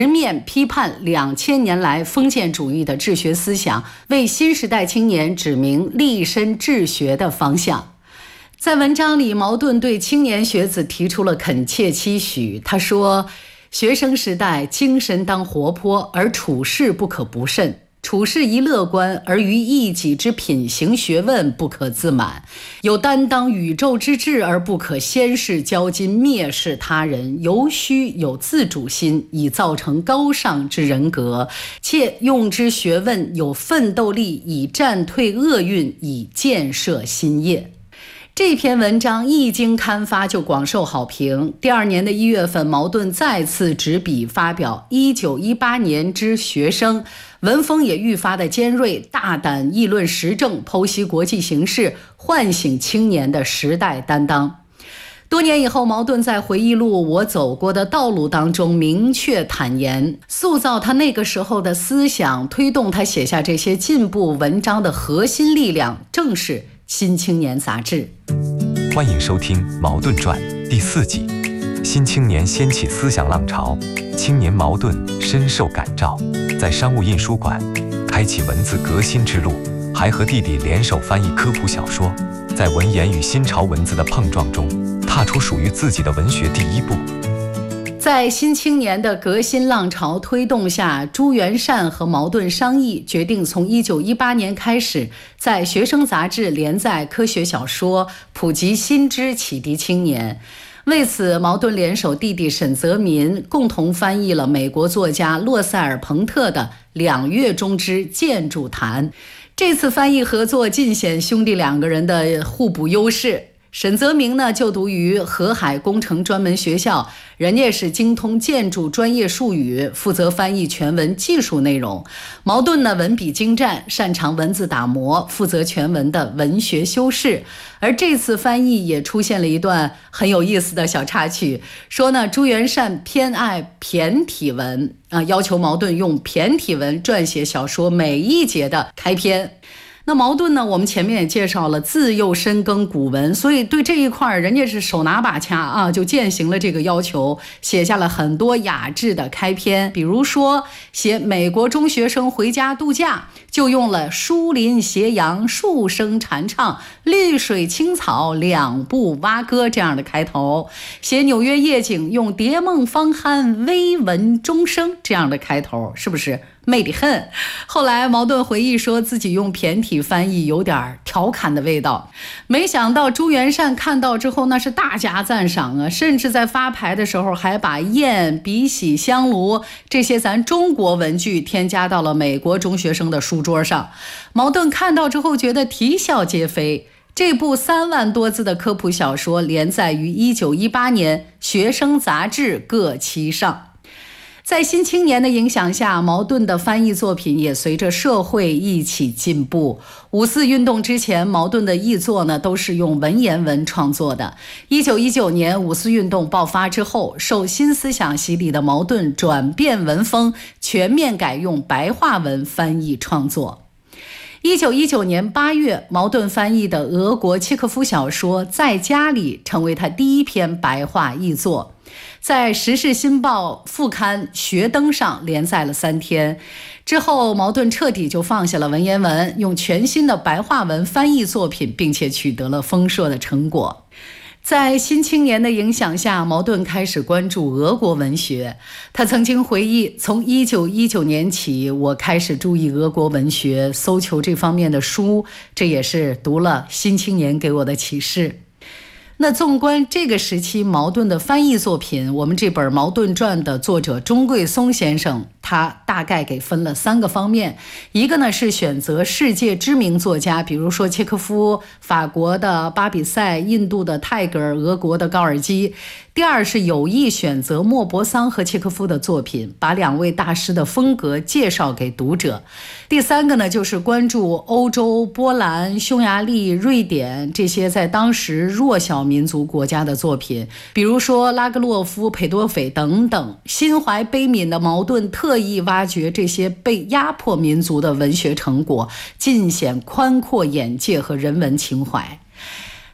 直面批判2000年来封建主义的治学思想，为新时代青年指明立身治学的方向。在文章里，茅盾对青年学子提出了恳切期许。他说，学生时代精神当活泼，而处事不可不慎。处事宜乐观，而于一己之品行学问不可自满，有担当宇宙之志，而不可先世骄矜蔑视他人，尤须有自主心，以造成高尚之人格，且用之学问有奋斗力，以战退厄运，以建设新业。这篇文章一经刊发就广受好评。第二年的1月份，茅盾再次执笔发表1918年之学生，文风也愈发的尖锐，大胆议论时政，剖析国际形势，唤醒青年的时代担当。多年以后，茅盾在回忆录《我走过的道路》当中明确坦言，塑造他那个时候的思想，推动他写下这些进步文章的核心力量，正是《新青年》杂志。 欢迎收听《茅盾传》第4集，新青年掀起思想浪潮，青年茅盾深受感召，在商务印书馆开启文字革新之路，还和弟弟联手翻译科普小说，在文言与新潮文字的碰撞中，踏出属于自己的文学第一步。 在新青年的革新浪潮推动下，朱元善和茅盾商议，决定从1918年开始，在学生杂志连载科学小说，普及新知，启迪青年。为此，茅盾联手弟弟沈泽民，共同翻译了美国作家洛塞尔·彭特的《2月中之建筑谈》。这次翻译合作尽显兄弟2个人的互补优势。沈泽民呢，就读于河海工程专门学校，人家是精通建筑专业术语，负责翻译全文技术内容。茅盾呢，文笔精湛，擅长文字打磨，负责全文的文学修饰。而这次翻译也出现了一段很有意思的小插曲，说呢，朱元善偏爱骈体文，要求茅盾用骈体文撰写小说每一节的开篇。那茅盾呢，我们前面也介绍了，自幼深耕古文，所以对这一块人家是手拿把掐就践行了这个要求，写下了很多雅致的开篇。比如说写美国中学生回家度假，就用了疏林斜阳，树声蝉唱，绿水青草，两步蛙歌这样的开头。写纽约夜景，用蝶梦芳酣，微闻钟声这样的开头，是不是媚得很？后来茅盾回忆说自己用骈体翻译有点调侃的味道，没想到朱元善看到之后那是大加赞赏甚至在发牌的时候还把砚、笔、洗、香炉这些咱中国文具添加到了美国中学生的书桌上。茅盾看到之后觉得啼笑皆非。这部3万多字的科普小说连载于1918年学生杂志各期上。在新青年的影响下，茅盾的翻译作品也随着社会一起进步。5·4运动之前，茅盾的译作呢都是用文言文创作的。1919年5·4运动爆发之后，受新思想洗礼的茅盾转变文风，全面改用白话文翻译创作。1919年8月，茅盾翻译的俄国契诃夫小说《在家里》成为他第一篇白话译作。在《时事新报》副刊《学登》上连载了3天，之后茅盾彻底就放下了文言文，用全新的白话文翻译作品，并且取得了丰硕的成果。在新青年的影响下，茅盾开始关注俄国文学。他曾经回忆，从1919年起，我开始注意俄国文学，搜求这方面的书，这也是读了新青年给我的启示。那纵观这个时期茅盾的翻译作品，我们这本《茅盾传》的作者钟贵松先生，他大概给分了3个方面。一个呢是选择世界知名作家，比如说契诃夫、法国的巴比塞、印度的泰戈尔、俄国的高尔基。第二是有意选择莫泊桑和契诃夫的作品，把2位大师的风格介绍给读者。第3个呢，就是关注欧洲、波兰、匈牙利、瑞典这些在当时弱小民族国家的作品，比如说拉格洛夫、裴多菲等等。心怀悲悯的茅盾特意挖掘这些被压迫民族的文学成果，尽显宽阔眼界和人文情怀。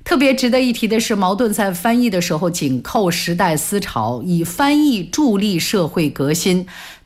特别值得一提的是，茅盾在翻译的时候紧扣时代思潮，以翻译助力社会革新。